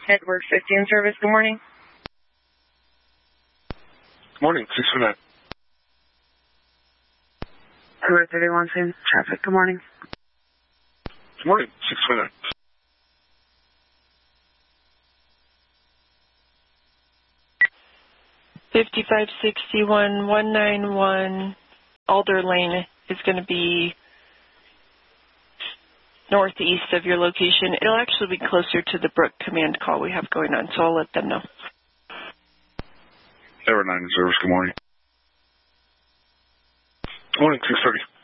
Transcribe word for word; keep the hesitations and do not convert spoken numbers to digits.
Edward fifteen service, good morning. Good morning, six four nine. Edward thirty-one, same traffic, good morning. Good morning, six four nine. fifty-five sixty-one, one ninety-one Alder Lane is going to be northeast of your location. It'll actually be closer to the Brook command call we have going on, so I'll let them know. Edward nine in service, good morning. Good morning, six thirty.